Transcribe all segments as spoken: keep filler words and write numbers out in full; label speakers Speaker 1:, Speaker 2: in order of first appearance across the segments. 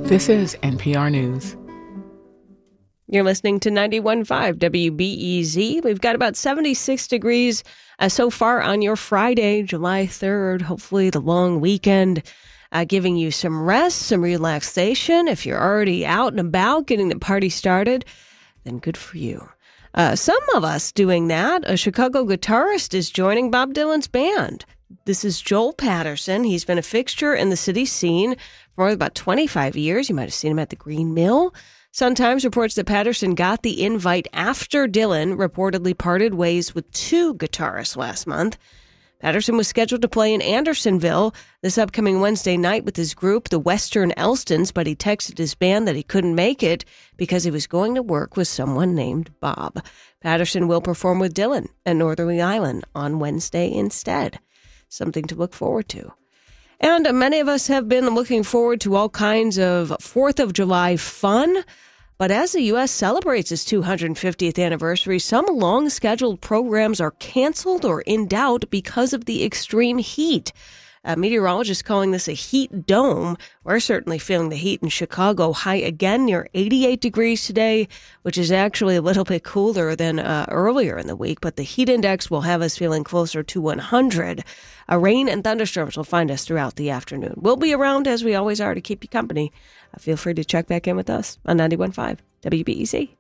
Speaker 1: This is N P R News.
Speaker 2: You're listening to ninety-one point five W B E Z. We've got about seventy-six degrees uh, so far on your Friday, July third. Hopefully the long weekend uh, giving you some rest, some relaxation. If you're already out and about getting the party started, then good for you. Uh, some of us doing that. A Chicago guitarist is joining Bob Dylan's band. This is Joel Patterson. He's been a fixture in the city scene for about twenty-five years. You might have seen him at the Green Mill. Sun-Times reports that Patterson got the invite after Dylan reportedly parted ways with two guitarists last month. Patterson was scheduled to play in Andersonville this upcoming Wednesday night with his group, the Western Elstons, but he texted his band that he couldn't make it because he was going to work with someone named Bob. Patterson will perform with Dylan at Northerly Island on Wednesday instead. Something to look forward to. And many of us have been looking forward to all kinds of fourth of July fun. But as the U S celebrates its two hundred fiftieth anniversary, some long-scheduled programs are canceled or in doubt because of the extreme heat. Uh, meteorologists calling this a heat dome. We're certainly feeling the heat in Chicago. High again near eighty-eight degrees today, which is actually a little bit cooler than uh, earlier in the week. But the heat index will have us feeling closer to one hundred. Uh, rain and thunderstorms will find us throughout the afternoon. We'll be around, as we always are, to keep you company. Uh, feel free to check back in with us on ninety-one point five W B E Z.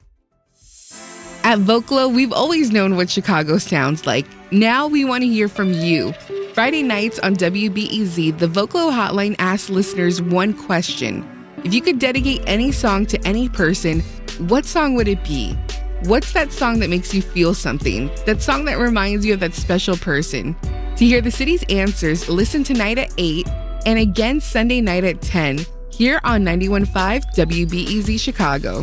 Speaker 3: At Vocalo, we've always known what Chicago sounds like. Now we want to hear from you. Friday nights on W B E Z, the Vocalo Hotline asks listeners one question. If you could dedicate any song to any person, what song would it be? What's that song that makes you feel something? That song that reminds you of that special person? To hear the city's answers, listen tonight at eight and again Sunday night at ten here on ninety-one point five W B E Z Chicago.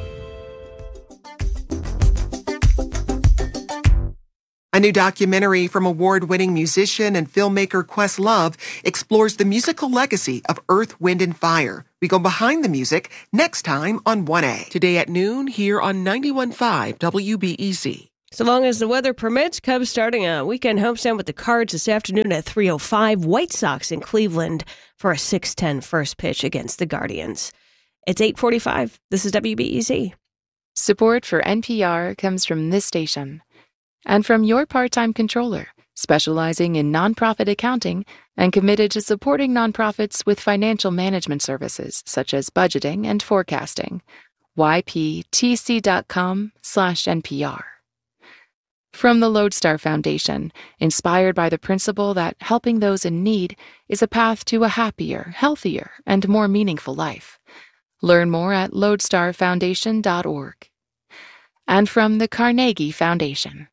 Speaker 4: A new documentary from award-winning musician and filmmaker Questlove explores the musical legacy of Earth, Wind and Fire. We go behind the music next time on one A. Today at noon here on ninety-one point five W B E Z.
Speaker 2: So long as the weather permits, Cubs starting a weekend homestand with the Cards this afternoon at three oh five. White Sox in Cleveland for a six ten first pitch against the Guardians. It's eight forty-five. This is W B E Z.
Speaker 5: Support for N P R comes from this station and from your part-time controller, specializing in nonprofit accounting and committed to supporting nonprofits with financial management services such as budgeting and forecasting. Y P T C dot com slash N P R. From the Lodestar Foundation, inspired by the principle that helping those in need is a path to a happier, healthier, and more meaningful life. Learn more at lodestar foundation dot org. And from the Carnegie Foundation.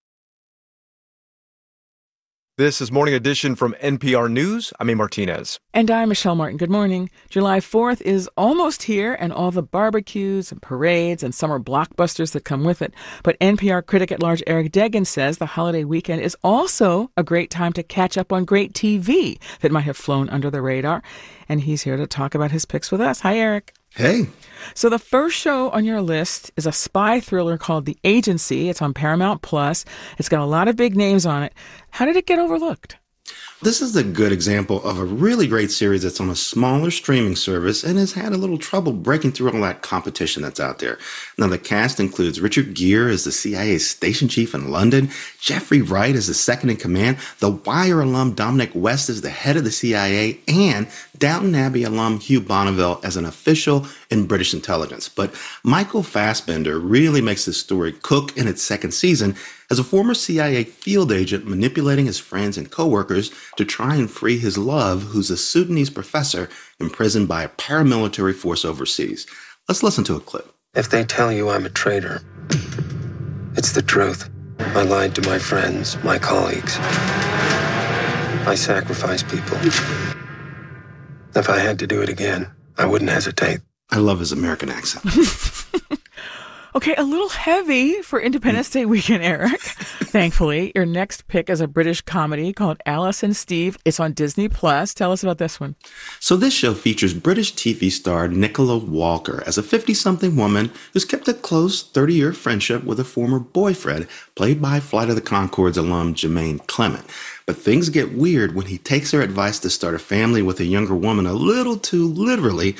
Speaker 6: This is Morning Edition from N P R News. I'm A. Martinez.
Speaker 1: And I'm Michelle Martin. Good morning. July fourth is almost here, and all the barbecues and parades and summer blockbusters that come with it. But N P R critic at large Eric Deggans says the holiday weekend is also a great time to catch up on great T V that might have flown under the radar. And he's here to talk about his picks with us. Hi, Eric.
Speaker 7: Hey.
Speaker 1: So the first show on your list is a spy thriller called The Agency. It's on Paramount Plus. It's got a lot of big names on it. How did it get overlooked?
Speaker 7: This is a good example of a really great series that's on a smaller streaming service and has had a little trouble breaking through all that competition that's out there. Now, the cast includes Richard Gere as the C I A station chief in London, Jeffrey Wright as the second in command, The Wire alum Dominic West as the head of the C I A, and Downton Abbey alum Hugh Bonneville as an official in British intelligence. But Michael Fassbender really makes this story cook in its second season as a former C I A field agent manipulating his friends and coworkers to try and free his love, who's a Sudanese professor imprisoned by a paramilitary force overseas. Let's listen to a clip.
Speaker 8: If they tell you I'm a traitor, it's the truth. I lied to my friends, my colleagues. I sacrificed people. If I had to do it again, I wouldn't hesitate.
Speaker 7: I love his American accent.
Speaker 1: Okay, a little heavy for Independence Day weekend, Eric. Thankfully, your next pick is a British comedy called Alice and Steve. It's on Disney Plus. Tell us about this one.
Speaker 7: So this show features British T V star Nicola Walker as a fifty-something woman who's kept a close thirty-year friendship with a former boyfriend, played by Flight of the Conchords alum Jermaine Clement. But things get weird when he takes her advice to start a family with a younger woman a little too literally,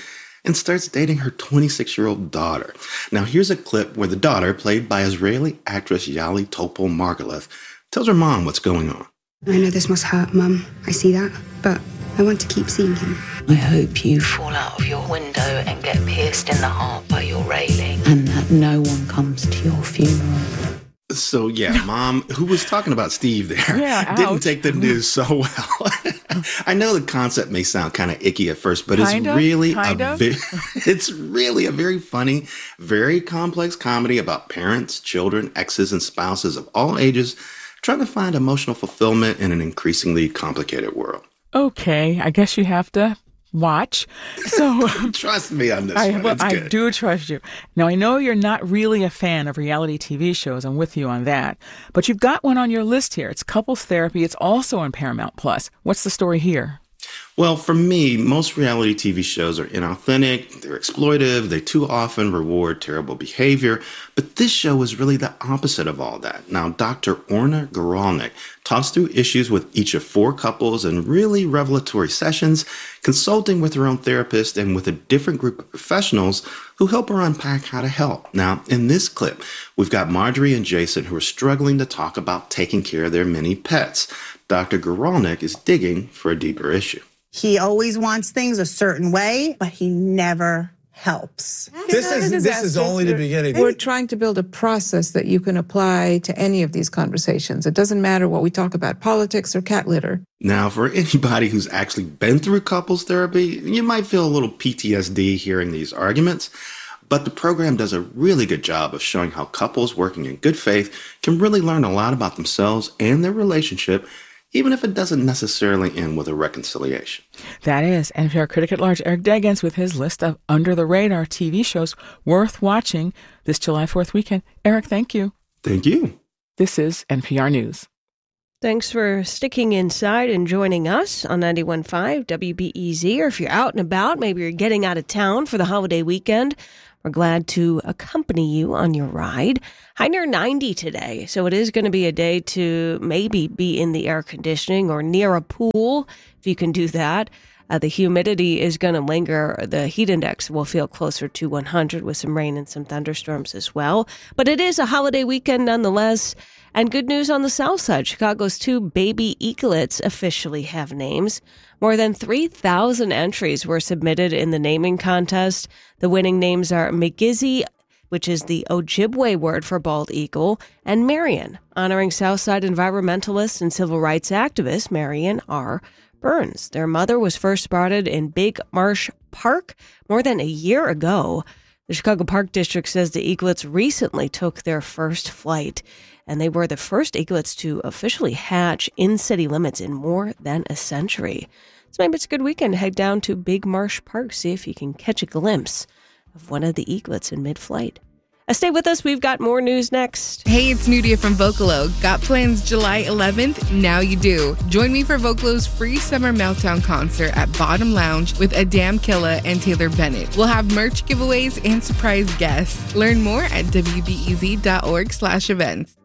Speaker 7: and starts dating her twenty-six-year-old daughter. Now, here's a clip where the daughter, played by Israeli actress Yali Topol-Margolith, tells her mom what's going on.
Speaker 9: I know this must hurt, Mum. I see that. But I want to keep seeing him.
Speaker 10: I hope you fall out of your window and get pierced in the heart by your railing, and that no one comes to your funeral.
Speaker 7: So, yeah, Mom, who was talking about Steve there,
Speaker 1: yeah,
Speaker 7: didn't
Speaker 1: ouch.
Speaker 7: take the news so well. I know the concept may sound kind of icky at first, but
Speaker 1: kind
Speaker 7: it's
Speaker 1: of,
Speaker 7: really
Speaker 1: kind
Speaker 7: a
Speaker 1: of.
Speaker 7: vi- it's really a very funny, very complex comedy about parents, children, exes, and spouses of all ages trying to find emotional fulfillment in an increasingly complicated world.
Speaker 1: Okay, I guess you have to watch. So
Speaker 7: trust me on this
Speaker 1: I,
Speaker 7: one.
Speaker 1: well,
Speaker 7: It's
Speaker 1: I
Speaker 7: good.
Speaker 1: do trust you. Now, I know you're not really a fan of reality T V shows. I'm with you on that. But you've got one on your list here. It's Couples Therapy. It's also on Paramount Plus. What's the story here?
Speaker 7: Well, for me, most reality T V shows are inauthentic, they're exploitive, they too often reward terrible behavior, but this show is really the opposite of all that. Now, Doctor Orna Guralnick talks through issues with each of four couples in really revelatory sessions, consulting with her own therapist and with a different group of professionals who help her unpack how to help. Now, in this clip, we've got Marjorie and Jason who are struggling to talk about taking care of their many pets. Doctor Guralnick is digging for a deeper issue.
Speaker 11: He always wants things a certain way, but he never helps.
Speaker 12: This is this is only the beginning. We're trying to build a process that you can apply to any of these conversations. It doesn't matter what we talk about, politics or cat litter.
Speaker 7: Now, for anybody who's actually been through couples therapy, you might feel a little P T S D hearing these arguments. But the program does a really good job of showing how couples working in good faith can really learn a lot about themselves and their relationship, even if it doesn't necessarily end with a reconciliation.
Speaker 1: That is N P R critic at large Eric Deggans with his list of under-the-radar T V shows worth watching this July fourth weekend. Eric, thank you.
Speaker 7: Thank you.
Speaker 1: This is N P R News.
Speaker 2: Thanks for sticking inside and joining us on ninety-one point five W B E Z. Or if you're out and about, maybe you're getting out of town for the holiday weekend, we're glad to accompany you on your ride. High near ninety today, so it is going to be a day to maybe be in the air conditioning or near a pool, if you can do that. Uh, the humidity is going to linger. The heat index will feel closer to one hundred with some rain and some thunderstorms as well. But it is a holiday weekend nonetheless. And good news on the south side. Chicago's two baby eaglets officially have names. More than three thousand entries were submitted in the naming contest. The winning names are McGizzy, which is the Ojibwe word for bald eagle, and Marion, honoring Southside environmentalist and civil rights activist Marion R. Burns. Their mother was first spotted in Big Marsh Park more than a year ago. The Chicago Park District says the eaglets recently took their first flight, and they were the first eaglets to officially hatch in city limits in more than a century. So maybe it's a good weekend to head down to Big Marsh Park, see if you can catch a glimpse of one of the eaglets in mid-flight. Uh, stay with us. We've got more news next.
Speaker 3: Hey, it's Nudia from Vocalo. Got plans July eleventh? Now you do. Join me for Vocalo's free Summer Meltdown concert at Bottom Lounge with Adam Killa and Taylor Bennett. We'll have merch giveaways and surprise guests. Learn more at W B E Z dot org slash events.